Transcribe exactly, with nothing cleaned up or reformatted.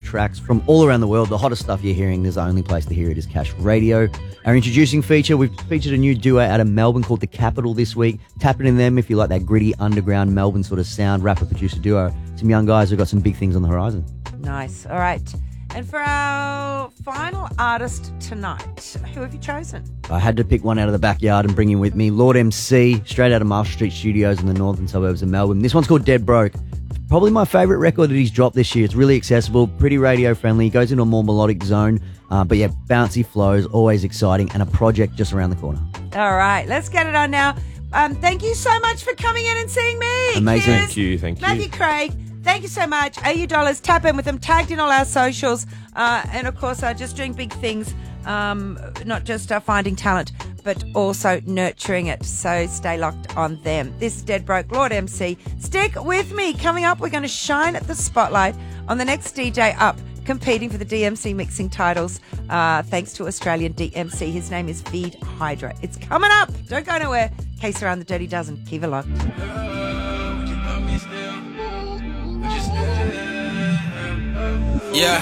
tracks from all around the world. The hottest stuff you're hearing, there's the only place to hear it is Cash Radio. Our introducing feature, we've featured a new duo out of Melbourne called The Capital this week. Tap it in them if you like that gritty, underground Melbourne sort of sound, rapper-producer duo. Some young guys who've got some big things on the horizon. Nice. All right. And for our final artist tonight, who have you chosen? I had to pick one out of the backyard and bring him with me. Lord M C, straight out of Marshall Street Studios in the northern suburbs of Melbourne. This one's called Dead Broke. Probably my favourite record that he's dropped this year. It's really accessible, pretty radio friendly. He goes into a more melodic zone. Uh, but yeah, bouncy flows, always exciting, and a project just around the corner. All right, let's get it on now. Um, thank you so much for coming in and seeing me. Amazing. Cheers. Thank you, thank you. Matthew Craig, thank you so much. A U Dollars, tap in with them, tagged in all our socials. Uh, and of course, uh, just doing big things, um, not just uh, finding talent, but also nurturing it. So stay locked on them. This is Dead Broke, Lord M C. Stick with me. Coming up, we're going to shine at the spotlight on the next D J up, competing for the D M C mixing titles, uh, thanks to Australian D M C. His name is Feed Hydra. It's coming up. Don't go nowhere. Case Around the Dirty Dozen. Keep it locked. Yeah.